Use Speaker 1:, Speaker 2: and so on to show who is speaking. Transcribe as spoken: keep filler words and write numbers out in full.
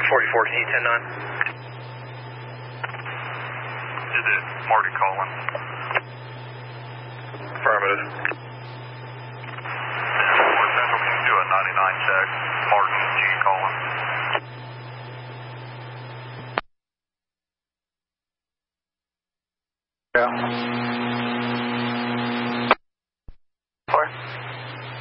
Speaker 1: forty-four, can you ten nine?
Speaker 2: Is it Marty calling?
Speaker 1: Affirmative.
Speaker 2: Fort Central, can you do a ninety-nine check? Martin G calling.
Speaker 3: Yeah.